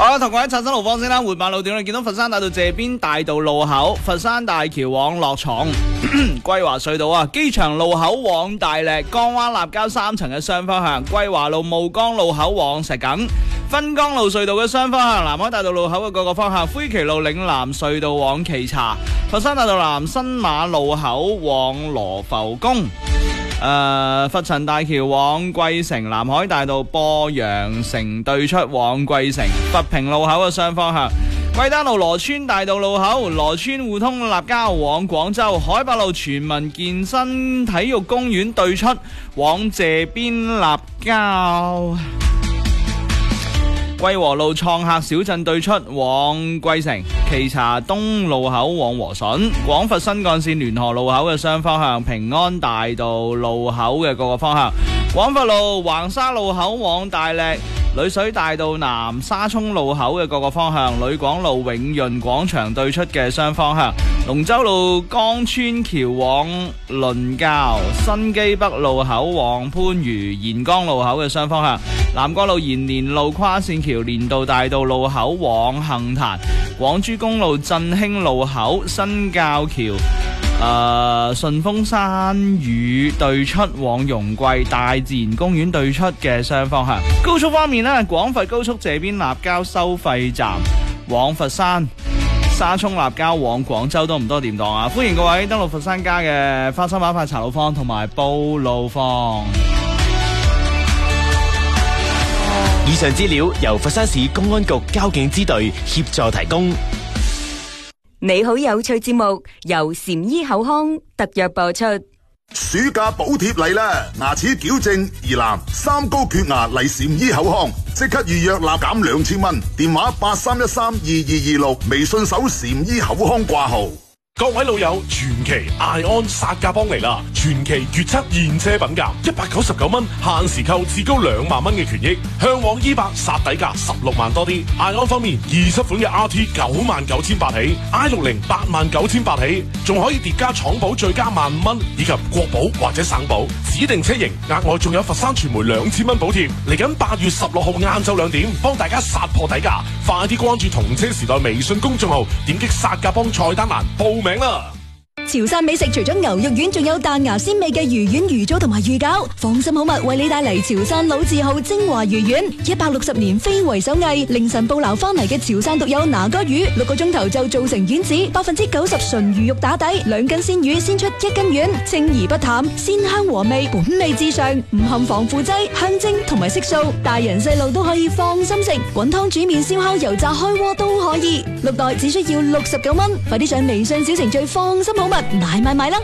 好，同各位刷新路況先啦。活馬路段你見到佛山大道謝邊大道路口、佛山大橋往樂廠、歸華隧道啊、機場路口往大瀝、江灣立交3層嘅雙方向、歸華路霧江路口往石硤、分江路隧道嘅雙方向、南海大道路口嘅各個方向、灰旗路嶺南隧道往岐茶、佛山大道南新馬路口往羅浮宮。佛陳大橋往桂城、南海大道播陽城對出往桂城、佛平路口嘅雙方向、桂丹路羅村大道路口、羅村互通立交往廣州、海柏路全民健身體育公園對出往謝邊立交、桂和路創客小鎮對出往桂城、岐茶東路口往和順、廣佛新幹線聯河路口嘅雙方向、平安大道路口嘅各個方向、廣佛路橫沙路口往大瀝、旅水大道南沙涌路口嘅各個方向、旅廣路永潤廣場對出嘅雙方向、龍舟路江村橋往倫教、新基北路口往番禺、沿江路口嘅雙方向、南國路延年路跨線橋連道大道路口往杏壇、廣珠公路振興路口新滘橋順峰山雨對出往容桂、大自然公園對出嘅雙方向。高速方面咧，廣佛高速謝邊立交收費站往佛山、沙涌立交往廣州都唔多掂當啊！歡迎各位登錄佛山家嘅花生板塊查路坊同埋報路坊。 以上資料由佛山市公安局交警支隊協助提供。 你好有趣節目由禪醫口腔特約播出。 暑假補貼嚟啦！牙齒矯正、疑難、三高缺牙嚟禪醫口腔，即刻預約立減2000蚊。電話83132226，微信搜禪醫口腔掛號。 各位老友，傳奇艾安殺價幫嚟啦！傳奇決測現車品價199蚊，限時購至高2萬蚊嘅權益，向往200殺底價16萬多啲。艾安方面，20款嘅 RT 99,800起 ，i60 89,800起，仲可以疊加廠保最加15,000蚊，以及國保或者省保指定車型，額外仲有佛山傳媒2000蚊補貼。嚟緊8月16號晏晝2點，幫大家殺破底價，快啲關注同車時代微信公眾號，點擊殺價幫菜單欄報名啦！ 潮汕美食除咗牛肉丸，仲有彈牙鮮味嘅魚丸、魚糟同埋魚餃。放心好物為你帶嚟潮汕老字號精華魚丸，160年非遺手藝，凌晨捕撈翻嚟嘅潮汕獨有拿哥魚，6個鐘頭就做成丸子，90%純魚肉打底，2斤鮮魚鮮出1斤丸，清而不淡，鮮香和味，本味至上，唔含防腐劑、香精同埋色素，大人細路都可以放心食。滾湯煮麵、燒烤、油炸、開鍋都可以，6袋只需要69蚊，快啲上微信小程序放心好物買啦！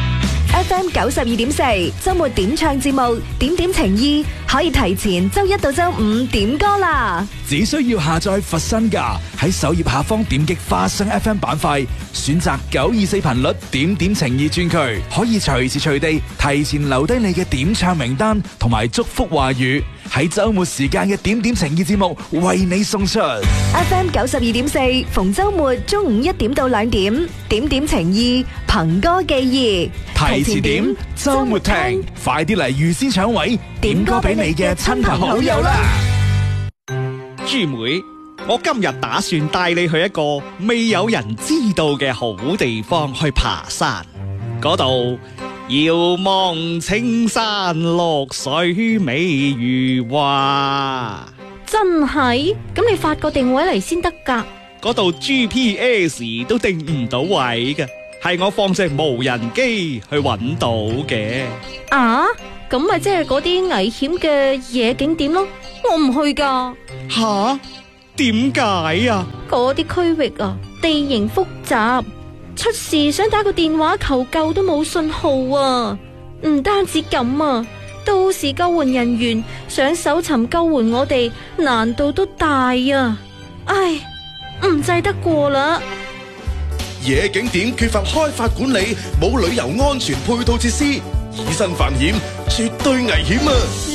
FM 92.4周末點唱節目，點點情意可以提前周一到周五點歌啦！ 只需要下載佛山架，喺首頁下方點擊花生 FM 板塊，選擇924頻率點點情意專區，可以隨時隨地提前留低你嘅點唱名單同埋祝福話語，喺周末時間嘅點點情意節目為你送出。 FM 92.4逢周末中午1點到2點，點點情意憑歌寄意， 提前點，周末聽，快啲嚟預先搶位，點歌俾你嘅親朋好友啦！ 豬妹，我今日打算帶你去一個未有人知道嘅好地方去爬山，嗰度遙望青山綠水美如畫。 真係？咁你發個定位嚟先得㗎。 嗰度 GPS 都定唔到位嘅，係我放隻無人機去揾到嘅。 啊？咁咪即係嗰啲危險嘅野景點咯，我唔去㗎。 吓？點解啊？ 嗰啲區域啊，地形複雜，出事想打個電話求救都冇信號啊！唔單止咁啊，到時救援人員想搜尋救援我哋，難度都大啊！唉，唔制得過啦。 野景點缺乏開發管理，冇旅遊安全配套設施，以身犯險，絕對危險啊！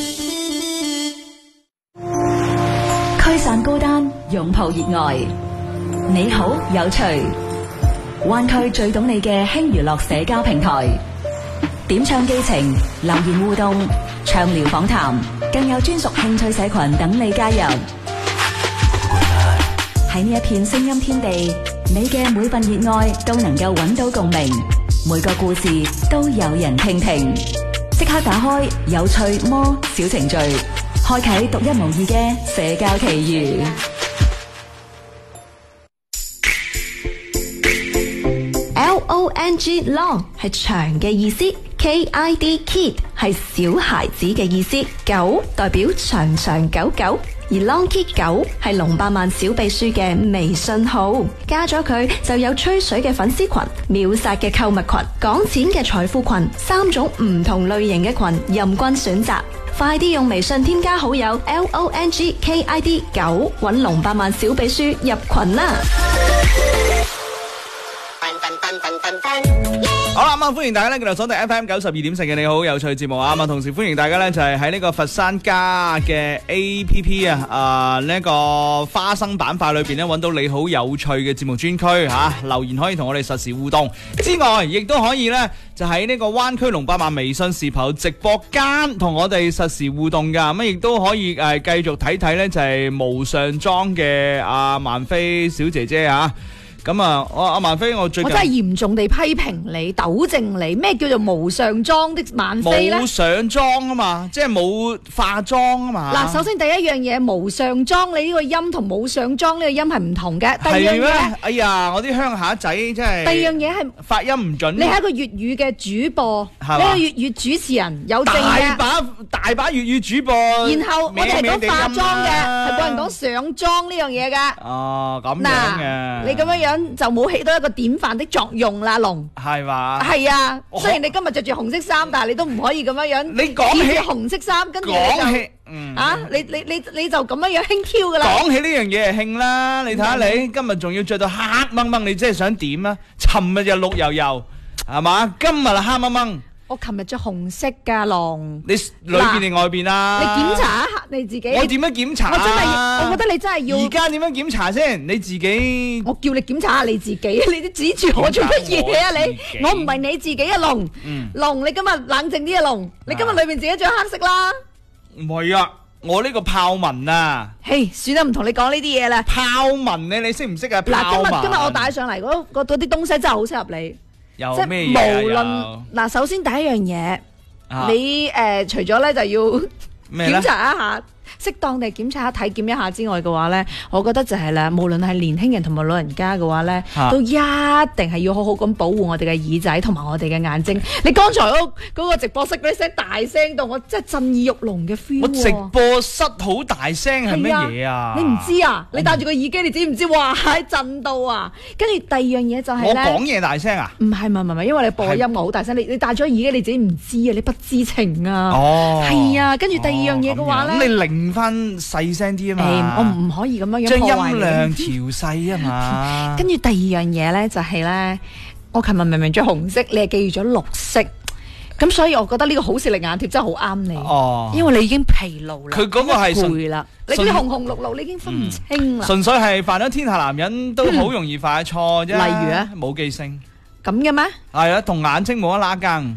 驅散高單，擁抱熱愛。你好有趣，灣區最懂你嘅輕娛樂社交平台，點唱寄情、留言互動、暢聊訪談，更有專屬興趣社群等你加入。 喺呢一片聲音天地，你嘅每份熱愛都能夠揾到共鳴，每個故事都有人傾聽。即刻打開有趣魔小程序，開啟獨一無二嘅社交奇遇。 LONG long 係長嘅意思，KID kid 係小孩子嘅意思，狗代表長長久久，而 Long Kid 狗係龍百萬小秘書嘅微信號，加咗佢就有吹水嘅粉絲群、秒殺嘅購物群、講錢嘅財富群，3種唔同類型嘅群任君選擇。快啲用微信添加好友 LONG KID 狗，搵龍百萬小秘書入群啦！ 好啦，歡迎大家咧繼續鎖定 FM 92.4嘅你好有趣節目啊！同時歡迎大家咧就係喺呢個佛山家嘅 APP 呢個花生板塊裏邊咧揾到你好有趣嘅節目專區吓，留言可以同我哋實時互動之外，亦都可以咧就喺呢個灣區龍百萬微信視頻直播間同我哋實時互動噶，咁亦都可以繼續睇睇咧就係無上妝嘅阿萬飛小姐姐啊！咁啊，阿萬飛，我最近我真係嚴重地批評你、糾正你，咩叫做無上妝的萬飛咧？ 冇上妝啊嘛，即係冇化妝啊嘛。 嗱，首先第一樣嘢，無上妝你呢個音同冇上妝呢個音係唔同嘅。第二樣嘢， 哎呀，我啲鄉下仔真係。 第二樣嘢係發音唔準。 你係一個粵語嘅主播，你係個粵語主持人，有證嘅。 大把粵語主播。 然後我哋係講化妝嘅，係冇人講上妝呢樣嘢嘅。 哦，咁樣嘅。 你咁樣就冇起到一個典範的作用啦，龍係嘛？ 係啊，雖然你今日着住紅色衫，但係你都唔可以咁樣。 你講起紅色衫，跟住你就你就咁樣輕 Q 噶啦。 講起呢樣嘢係興啦，你睇下你今日仲要着到黑掹掹，你真係想點啊？尋日就綠油油，係嘛？今日啊黑掹掹。 我琴日着紅色噶龍， 你裏邊定外邊啊？ 你檢查一下你自己。 我點樣檢查？ 我覺得你真係要。 而家點樣檢查先？你自己。 我叫你檢查下你自己，你都指住我做乜嘢啊？你我唔係你自己啊，龍。龍，你今日冷靜啲啊，龍。你今日裏邊自己着黑色啦。 唔係啊，我呢個豹紋啊。 嘿，算啦，唔同你講呢啲嘢啦。 豹紋咧，你識唔識啊？豹紋。 嗱，今日我帶上嚟嗰啲東西真係好適合你。 有咩嘢？ 無論嗱，首先第一樣嘢，你除咗咧就要檢查一下，適當地檢查下體檢一下之外嘅話咧，我覺得就係啦，無論係年輕人同埋老人家嘅話咧，都一定係要好好咁保護我哋嘅耳仔同埋我哋嘅眼睛。你剛才嗰個直播室嗰啲聲大聲到我真係震耳欲聾嘅 feel。 我直播室好大聲係乜嘢啊？ 你唔知啊？你戴住個耳機，你知唔知？哇！喺震到啊！跟住第二樣嘢就係我講嘢大聲啊？ 唔係，因為你播音樂好大聲，你戴咗耳機你自己唔知啊，你不知情啊。 哦， 係啊，跟住第二樣嘢嘅話咧， 咁你擰翻細聲啲啊嘛。 我唔可以咁樣將音量調細啊嘛。 跟住第二樣嘢咧就係咧，我琴日明明着紅色，你係記住咗綠色。咁所以我覺得呢個好視力眼貼真係好啱你，因為你已經疲勞啦， 佢嗰個係攰啦，你啲紅紅綠綠你已經分唔清啦。 純粹係犯咗天下男人都好容易犯嘅錯啫。例如啊， 冇記性咁嘅咩？ 係啊，同眼睛冇得拉更。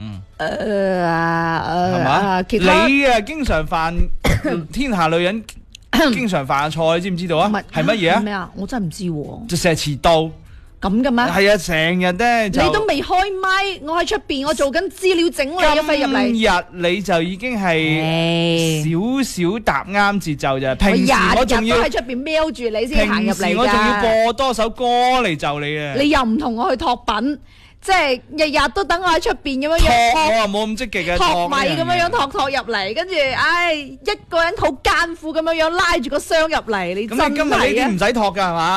係嘛？你啊，經常犯天下女人經常犯嘅錯，你知唔知道啊？係乜嘢啊？ 咩啊？我真係唔知喎。 就成日遲到。 咁嘅咩？ 係啊，成日咧就你都未開咪，我喺出邊，我做緊資料整理一飛入嚟。 今日你就已經係少少搭啱節奏咋？平時我仲要喺出邊瞄住你先行入嚟㗎。 平時我仲要播多首歌嚟就你啊！ 你又唔同我去托品，即係日日都等我喺出邊咁樣樣。 我啊冇咁積極嘅托米咁樣樣托入嚟，跟住一個人好艱苦咁樣樣拉住個箱入嚟，你真係啊！ 咁你今日呢啲唔使托㗎係嘛？